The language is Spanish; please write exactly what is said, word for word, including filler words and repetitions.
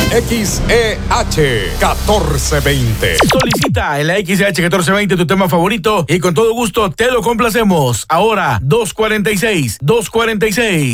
X E H catorce veinte. Solicita en la X E H catorce veinte tu tema favorito y con todo gusto te lo complacemos. Ahora, dos cuarenta y seis, dos cuarenta y seis.